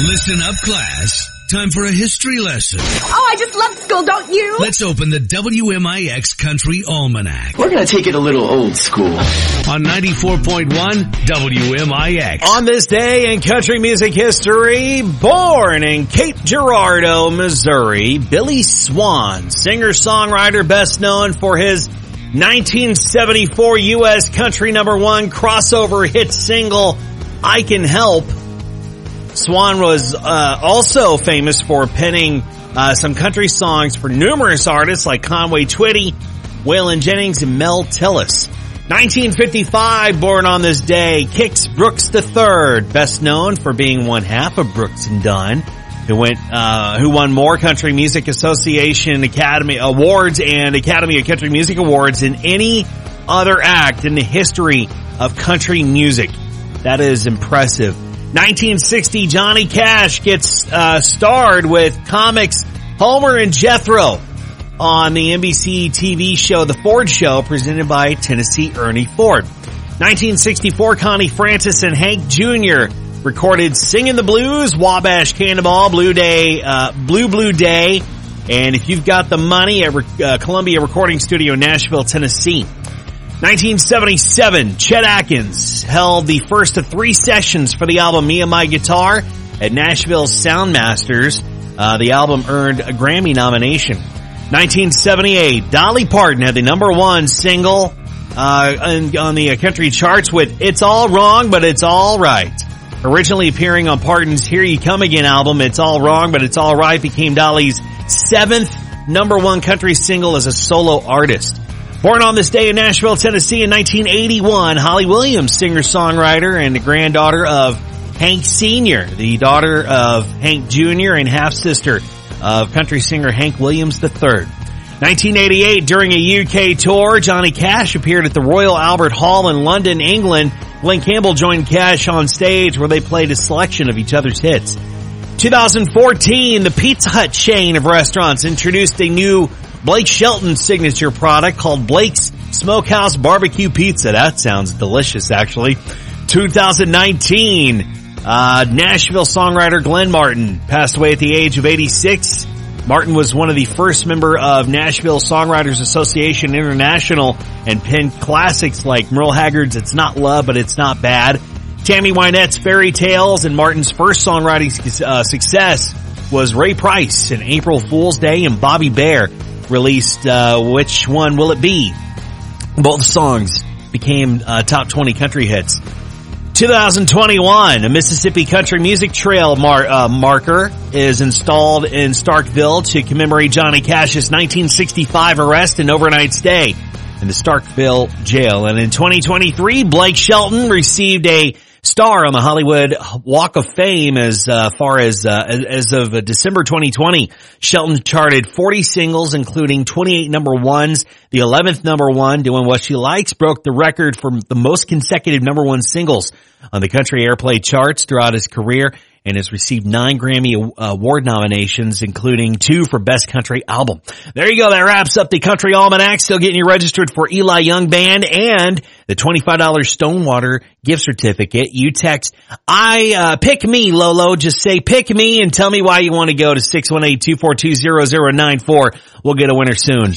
Listen up, class. Time for a history lesson. Oh, I just love school, don't you? Let's open the WMIX Country Almanac. We're going to take it a little old school. On 94.1 WMIX. On this day in country music history, born in Cape Girardeau, Missouri, Billy Swan, singer-songwriter best known for his 1974 U.S. country #1 crossover hit single, I Can Help. Swan was also famous for penning some country songs for numerous artists like Conway Twitty, Waylon Jennings, and Mel Tillis. 1955, born on this day, Kix Brooks III, best known for being one half of Brooks and Dunn, who won more Country Music Association Academy Awards and Academy of Country Music Awards than any other act in the history of country music. That is impressive. 1960, Johnny Cash gets starred with comics Homer and Jethro on the NBC TV show The Ford Show, presented by Tennessee Ernie Ford. 1964, Connie Francis and Hank Jr. recorded Singin' the Blues, Wabash Cannonball, Blue Day, Blue Day, and If You've Got the Money at Columbia Recording Studio, Nashville, Tennessee. 1977, Chet Atkins held the first of 3 sessions for the album Me and My Guitar at Nashville Soundmasters. The album earned a Grammy nomination. 1978, Dolly Parton had the #1 single on the country charts with It's All Wrong, But It's All Right. Originally appearing on Parton's Here You Come Again album, It's All Wrong, But It's All Right became Dolly's 7th #1 country single as a solo artist. Born on this day in Nashville, Tennessee in 1981, Holly Williams, singer-songwriter and the granddaughter of Hank Sr., the daughter of Hank Jr. and half-sister of country singer Hank Williams III. 1988, during a UK tour, Johnny Cash appeared at the Royal Albert Hall in London, England. Glenn Campbell joined Cash on stage where they played a selection of each other's hits. 2014, the Pizza Hut chain of restaurants introduced a new Blake Shelton signature product called Blake's Smokehouse Barbecue Pizza. That sounds delicious, actually. 2019, Nashville songwriter Glenn Martin passed away at the age of 86. Martin was one of the first member of Nashville Songwriters Association International and penned classics like Merle Haggard's It's Not Love, But It's Not Bad, Tammy Wynette's Fairy Tales, and Martin's first songwriting success was Ray Price and April Fool's Day, and Bobby Bear released Which One Will It Be? Both songs became top 20 country hits. 2021, a Mississippi Country Music Trail marker is installed in Starkville to commemorate Johnny Cash's 1965 arrest and overnight stay in the Starkville jail. And in 2023, Blake Shelton received a star on the Hollywood Walk of Fame as of December 2020. Shelton charted 40 singles, including 28 #1s. The 11th #1, Doing What She Likes, broke the record for the most consecutive #1 singles on the country airplay charts throughout his career, and has received 9 Grammy Award nominations, including 2 for Best Country Album. There you go. That wraps up the Country Almanac. Still getting you registered for Eli Young Band and the $25 Stonewater gift certificate. You text, pick me, Lolo. Just say pick me and tell me why you want to go to 618-242-0094. We'll get a winner soon.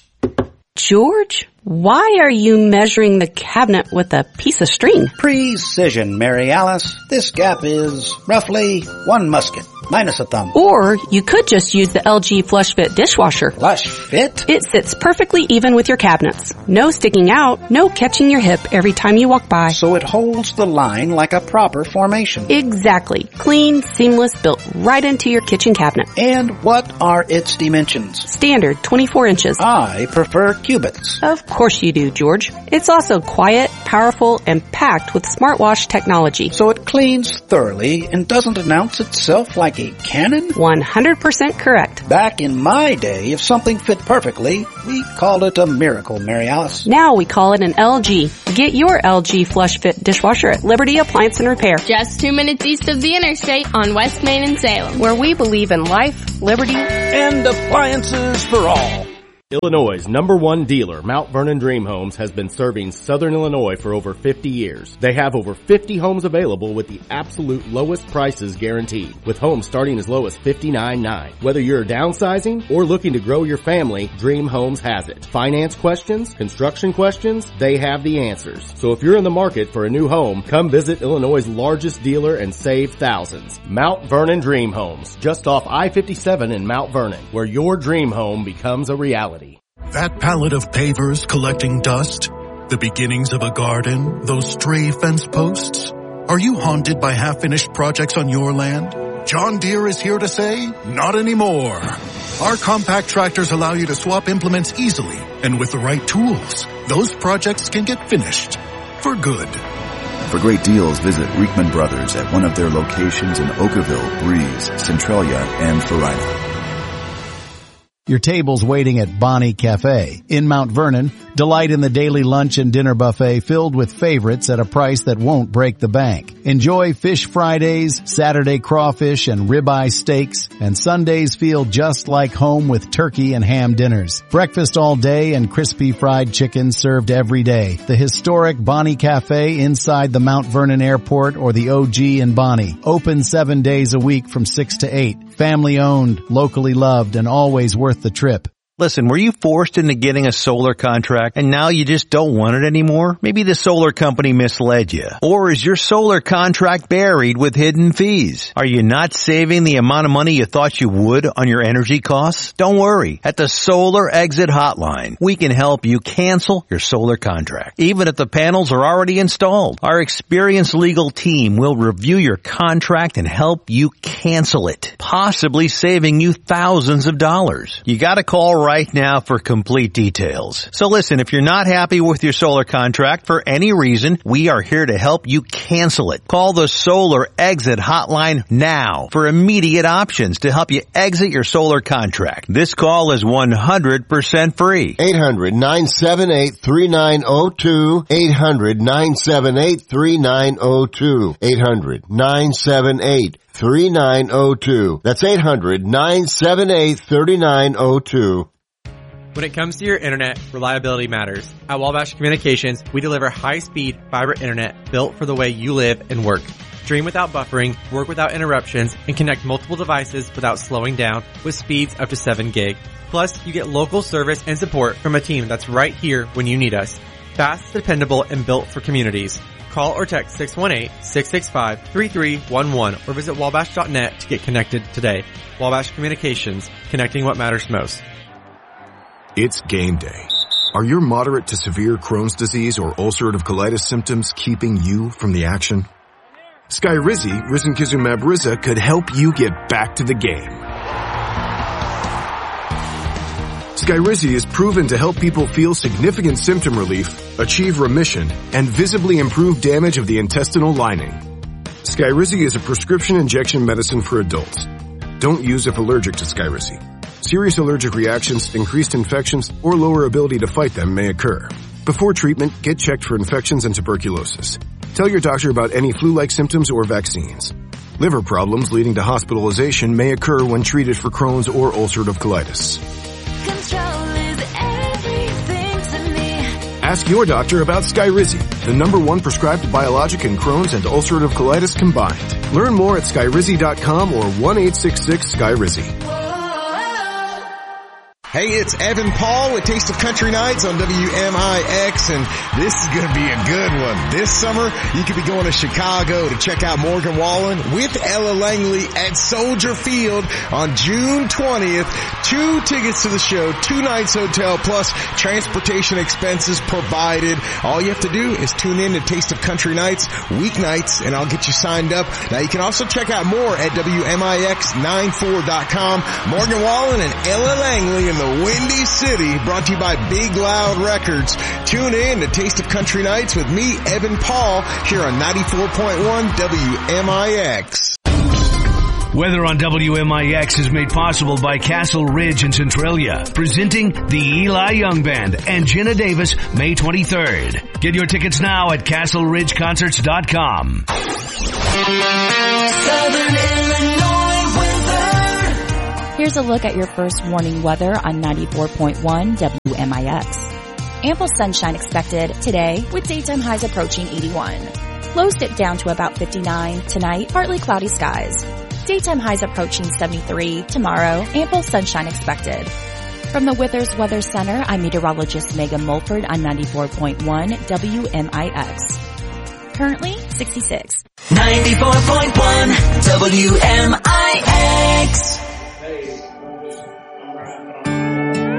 George, why are you measuring the cabinet with a piece of string? Precision, Mary Alice. This gap is roughly 1 musket, minus a thumb. Or you could just use the LG Flush Fit dishwasher. Flush Fit? It sits perfectly even with your cabinets. No sticking out, no catching your hip every time you walk by. So it holds the line like a proper formation. Exactly. Clean, seamless, built right into your kitchen cabinet. And what are its dimensions? Standard, 24 inches. I prefer cubits. Of course you do, George. It's also quiet, powerful, and packed with smartwash technology. So it cleans thoroughly and doesn't announce itself like a cannon? 100% correct. Back in my day, if something fit perfectly, we called it a miracle, Mary Alice. Now we call it an LG. Get your LG Flush Fit dishwasher at Liberty Appliance and Repair. Just 2 minutes east of the interstate on West Main in Salem, where we believe in life, liberty, and appliances for all. Illinois' #1 dealer, Mount Vernon Dream Homes, has been serving Southern Illinois for over 50 years. They have over 50 homes available with the absolute lowest prices guaranteed, with homes starting as low as $59,900. Whether you're downsizing or looking to grow your family, Dream Homes has it. Finance questions, construction questions, they have the answers. So if you're in the market for a new home, come visit Illinois' largest dealer and save thousands. Mount Vernon Dream Homes, just off I-57 in Mount Vernon, where your dream home becomes a reality. That pallet of pavers collecting dust? The beginnings of a garden? Those stray fence posts? Are you haunted by half-finished projects on your land? John Deere is here to say, not anymore. Our compact tractors allow you to swap implements easily, and with the right tools, those projects can get finished. For good. For great deals, visit Reekman Brothers at one of their locations in Oakville, Breeze, Centralia, and Farina. Your table's waiting at Bonnie Cafe in Mount Vernon. Delight in the daily lunch and dinner buffet filled with favorites at a price that won't break the bank. Enjoy Fish Fridays, Saturday crawfish and ribeye steaks, and Sundays feel just like home with turkey and ham dinners. Breakfast all day and crispy fried chicken served every day. The historic Bonnie Cafe inside the Mount Vernon Airport or the OG in Bonnie. Open 7 days a week from 6 to 8. Family owned, locally loved, and always worth the trip. Listen, were you forced into getting a solar contract and now you just don't want it anymore? Maybe the solar company misled you. Or is your solar contract buried with hidden fees? Are you not saving the amount of money you thought you would on your energy costs? Don't worry. At the Solar Exit Hotline, we can help you cancel your solar contract, even if the panels are already installed. Our experienced legal team will review your contract and help you cancel it, possibly saving you thousands of dollars. You gotta call right now for complete details. So listen, if you're not happy with your solar contract for any reason, we are here to help you cancel it. Call the Solar Exit Hotline now for immediate options to help you exit your solar contract. This call is 100% free. 800-978-3902. 800-978-3902. 800-978-3902. That's 800-978-3902. When it comes to your internet, reliability matters. At Wabash Communications, we deliver high-speed fiber internet built for the way you live and work. Stream without buffering, work without interruptions, and connect multiple devices without slowing down with speeds up to 7 gig. Plus, you get local service and support from a team that's right here when you need us. Fast, dependable, and built for communities. Call or text 618-665-3311 or visit wabash.net to get connected today. Wabash Communications, connecting what matters most. It's game day. Are your moderate to severe Crohn's disease or ulcerative colitis symptoms keeping you from the action? Skyrizi, risankizumab Riza, could help you get back to the game. Skyrizi is proven to help people feel significant symptom relief, achieve remission, and visibly improve damage of the intestinal lining. Skyrizi is a prescription injection medicine for adults. Don't use if allergic to Skyrizi. Serious allergic reactions, increased infections, or lower ability to fight them may occur. Before treatment, get checked for infections and tuberculosis. Tell your doctor about any flu-like symptoms or vaccines. Liver problems leading to hospitalization may occur when treated for Crohn's or ulcerative colitis. Ask your doctor about Skyrizi, the #1 prescribed biologic in Crohn's and ulcerative colitis combined. Learn more at skyrizi.com or 1-866-SKYRIZI. Hey, it's Evan Paul with Taste of Country Nights on WMIX, and this is going to be a good one. This summer, you could be going to Chicago to check out Morgan Wallen with Ella Langley at Soldier Field on June 20th. 2 tickets to the show, 2 nights hotel, plus transportation expenses provided. All you have to do is tune in to Taste of Country Nights weeknights, and I'll get you signed up. Now, you can also check out more at WMIX94.com. Morgan Wallen and Ella Langley in the Windy City, brought to you by Big Loud Records. Tune in to Taste of Country Nights with me, Evan Paul, here on 94.1 WMIX. Weather on WMIX is made possible by Castle Ridge in Centralia, presenting the Eli Young Band and Jenna Davis, May 23rd. Get your tickets now at CastleRidgeConcerts.com. Southern Illinois weather. Here's a look at your first warning weather on 94.1 WMIX. Ample sunshine expected today with daytime highs approaching 81. Lows dip down to about 59 tonight, partly cloudy skies. Daytime highs approaching 73 tomorrow, ample sunshine expected. From the Withers Weather Center, I'm meteorologist Megan Mulford on 94.1 WMIX. Currently 66. 94.1 WMIX.